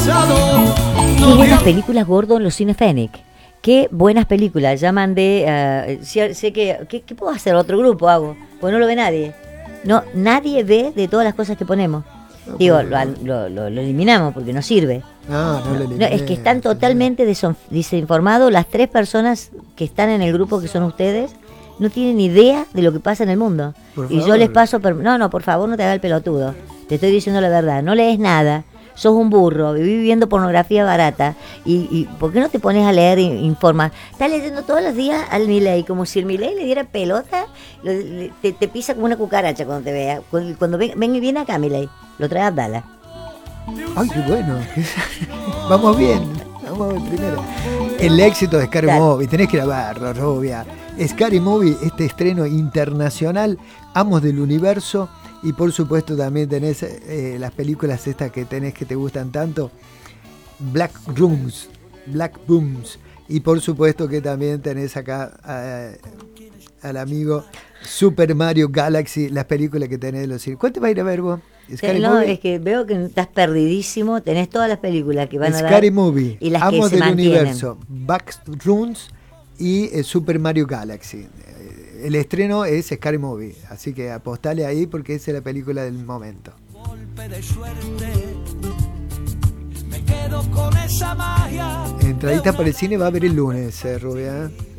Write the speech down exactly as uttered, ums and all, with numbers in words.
pasado. Qué buenas películas, gordo, en los cines Fenix. Qué buenas películas. Llaman de... Uh, sé, sé que... ¿qué, ¿Qué puedo hacer? Otro grupo hago. Pues no lo ve nadie. No, nadie ve de todas las cosas que ponemos. No, Digo, lo, lo, lo, lo eliminamos porque no sirve. No, no, lo no, es que están totalmente desinformados. Las tres personas que están en el grupo, que son ustedes, no tienen idea de lo que pasa en el mundo. Por y favor. yo les paso... Per no, no, por favor, no te hagas el pelotudo. Te estoy diciendo la verdad. No lees nada. Sos un burro, vivís viendo pornografía barata. Y, y ¿por qué no te pones a leer e informar? Estás leyendo todos los días al Milei, como si el Milei le diera pelota, lo, le, te, te pisa como una cucaracha cuando te vea. Cuando, cuando ven, ven y viene acá, Milei, lo trae a Abdala. Ay, qué bueno. Vamos bien. Vamos bien primero. El éxito de Scary Movie, tenés que ir a verlo, Rubia. Scary Movie, este estreno internacional, Amos del Universo. Y por supuesto también tenés eh, las películas estas que tenés que te gustan tanto, Black Rooms, Black Booms. Y por supuesto que también tenés acá eh, al amigo Super Mario Galaxy, las películas que tenés de los cines. ¿Cuál te va a ir a ver vos? Scary no, Movie. Es que veo que estás perdidísimo. Tenés todas las películas que van a dar. Scary Movie, y las Amos que se del mantienen. Universo, Black Rooms y eh, Super Mario Galaxy. El estreno es Scary Movie, así que apostale ahí porque esa es la película del momento. Entradita para el cine va a haber el lunes, eh, Rubia.